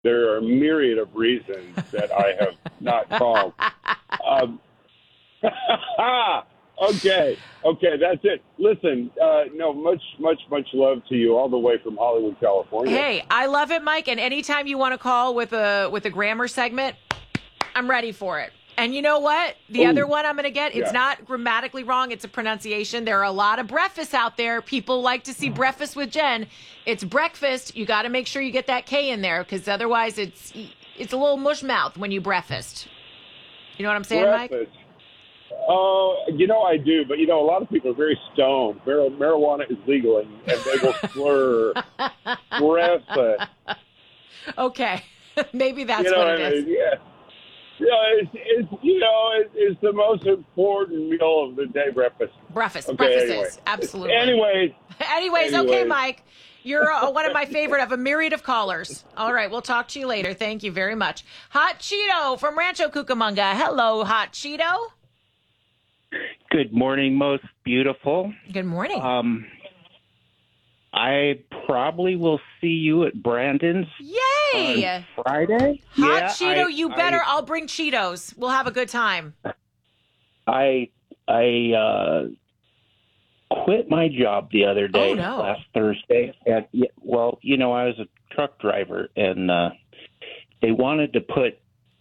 There are a myriad of reasons that I have not called. Um, okay, that's it. Listen, no, much love to you all the way from Hollywood, California. Hey, I love it, Mike. And anytime you want to call with a grammar segment, I'm ready for it. And you know what? The other Ooh, one I'm going to get, it's yeah. not grammatically wrong. It's a pronunciation. There are a lot of breakfasts out there. People like to see breakfast with Jen. It's breakfast. You got to make sure you get that K in there because otherwise it's a little mush mouth when you breakfast. You know what I'm saying, Mike? Breakfast. Oh, I do, but a lot of people are very stoned. Marijuana is legal, and they will slur breakfast. Okay. Maybe You that's know what what it I is. mean? Yeah. It's the most important meal of the day, breakfast. Breakfast. Okay, Breakfast anyway. is. Absolutely. Anyways, Anyways, okay, anyways. Mike. You're one of my favorite of a myriad of callers. All right, we'll talk to you later. Thank you very much. Hot Cheeto from Rancho Cucamonga. Hello, Hot Cheeto. Good morning, most beautiful. Good morning. I probably will see you at Brandon's Yay! on Friday. Hot Cheeto, you better. I'll bring Cheetos. We'll have a good time. I quit my job the other day, Oh, no. last Thursday. I was a truck driver, and they wanted to put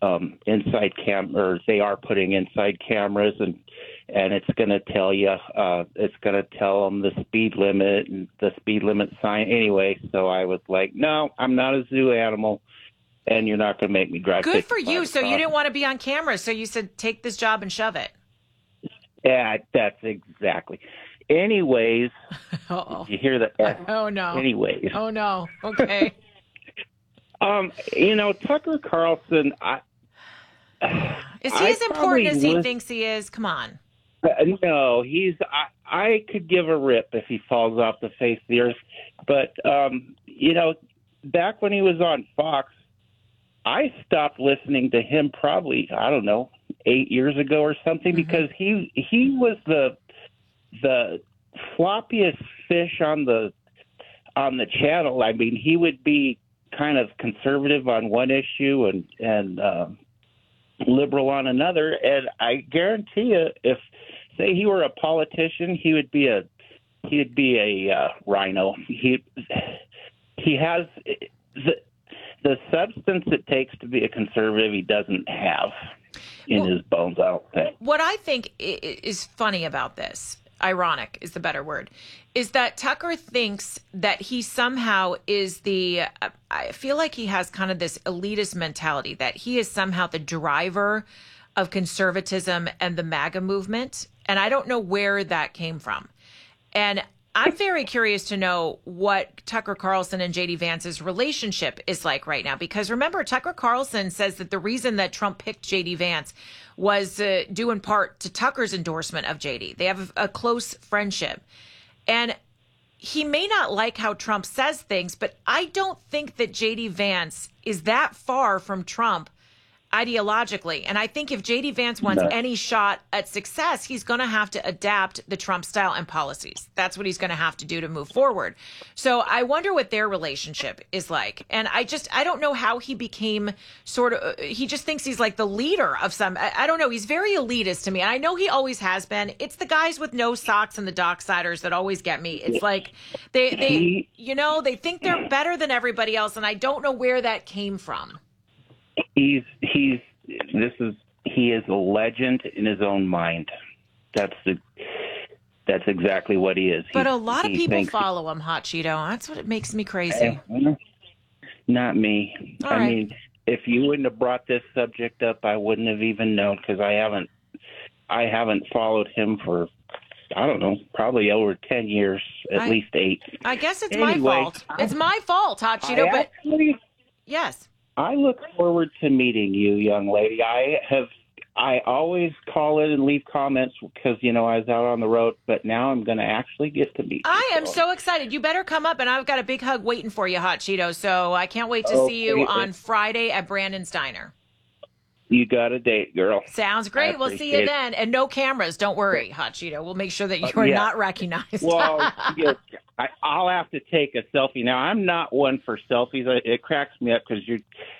they are putting inside cameras, and it's going to tell you, it's going to tell them the speed limit and the speed limit sign. Anyway, so I was like, no, I'm not a zoo animal, and you're not going to make me drive. Good for 55 you. So you across. didn't want to be on camera. So you said, take this job and shove it. Yeah, that's exactly. Anyways, Uh-oh. you hear that? Oh, no. Anyways, Oh, no. Okay. Tucker Carlson, Is he as important as he thinks he is? Come on. No, I could give a rip if he falls off the face of the earth. But, back when he was on Fox, I stopped listening to him probably, I don't know, 8 years ago or something, because he was the floppiest fish on the channel. I mean, he would be kind of conservative on one issue and liberal on another. And I guarantee you, if say he were a politician, he'd be a rhino. He has the substance it takes to be a conservative. He doesn't have in his bones, I don't think. What I think is funny about this, ironic is the better word, is that Tucker thinks that he somehow is I feel like he has kind of this elitist mentality, that he is somehow the driver of conservatism and the MAGA movement. And I don't know where that came from. And I'm very curious to know what Tucker Carlson and JD Vance's relationship is like right now. Because remember, Tucker Carlson says that the reason that Trump picked JD Vance was due in part to Tucker's endorsement of JD. They have a close friendship. And he may not like how Trump says things, but I don't think that JD Vance is that far from Trump ideologically. And I think if JD Vance wants any shot at success, he's going to have to adapt the Trump style and policies. That's what he's going to have to do to move forward. So I wonder what their relationship is like. And I don't know how he became he just thinks he's like the leader of I don't know. He's very elitist to me. And I know he always has been. It's the guys with no socks and the docksiders that always get me. It's like they think they're better than everybody else. And I don't know where that came from. He is a legend in his own mind. That's exactly what he is. But a lot of people follow him, Hot Cheeto. That's what makes me crazy. Not me. All right. Mean, if you wouldn't have brought this subject up, I wouldn't have even known, because I haven't followed him for, I don't know, probably over 10 years, at least 8. I guess it's my fault. It's my fault, Hot Cheeto. Yes. I look forward to meeting you, young lady. I always call in and leave comments because, I was out on the road, but now I'm going to actually get to meet you. I am so excited. You better come up, and I've got a big hug waiting for you, Hot Cheeto. So I can't wait to see you on Friday at Brandon's Diner. You got a date, girl. Sounds great. We'll see you appreciate it. then. And no cameras. Don't worry, Hutch. We'll make sure that you are yeah. not recognized. Well, I'll have to take a selfie. Now, I'm not one for selfies. It cracks me up because